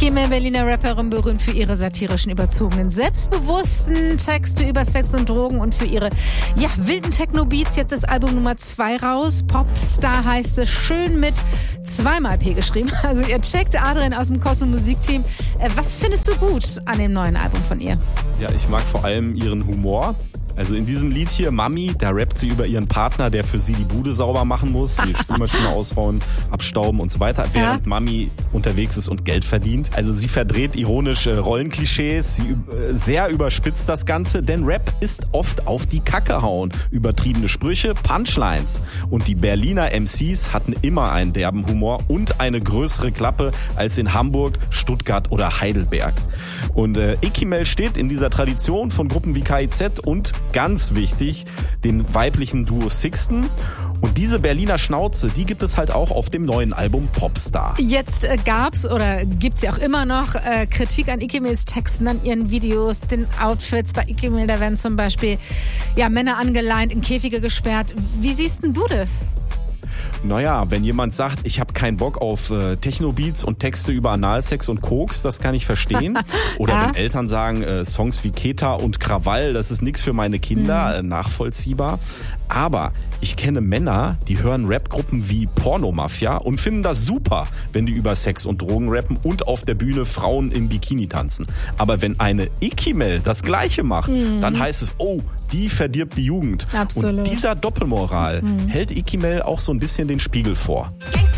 Ikimel, Berliner Rapperin, berühmt für ihre satirischen, überzogenen, selbstbewussten Texte über Sex und Drogen und für ihre wilden Techno-Beats. Jetzt ist Album Nummer 2 raus. Popstar heißt es, schön mit 2-mal P geschrieben. Also ihr checkt Adrian aus dem Cosmo Musikteam. Was findest du gut an dem neuen Album von ihr? Ja, ich mag vor allem ihren Humor. Also in diesem Lied hier, Mami, da rappt sie über ihren Partner, der für sie die Bude sauber machen muss, die Spülmaschine ausräumen, abstauben und so weiter, während Mami unterwegs ist und Geld verdient. Also sie verdreht ironisch Rollenklischees, sie sehr überspitzt das Ganze, denn Rap ist oft auf die Kacke hauen. Übertriebene Sprüche, Punchlines. Und die Berliner MCs hatten immer einen derben Humor und eine größere Klappe als in Hamburg, Stuttgart oder Heidelberg. Und Ikimel steht in dieser Tradition von Gruppen wie KIZ und ganz wichtig, den weiblichen Duo Sixten. Und diese Berliner Schnauze, die gibt es halt auch auf dem neuen Album Popstar. Jetzt gab's oder gibt's ja auch immer noch Kritik an Ikimels Texten, an ihren Videos, den Outfits. Bei Ikimel, da werden zum Beispiel Männer angeleint, in Käfige gesperrt. Wie siehst denn du das? Naja, wenn jemand sagt, ich habe keinen Bock auf Techno-Beats und Texte über Analsex und Koks, das kann ich verstehen. Oder wenn Eltern sagen, Songs wie Keta und Krawall, das ist nichts für meine Kinder, nachvollziehbar. Aber ich kenne Männer, die hören Rapgruppen wie Pornomafia und finden das super, wenn die über Sex und Drogen rappen und auf der Bühne Frauen im Bikini tanzen. Aber wenn eine Ikimel das Gleiche macht, dann heißt es, oh, die verdirbt die Jugend. Absolut. Und dieser Doppelmoral hält Ikimel auch so ein bisschen den Spiegel vor.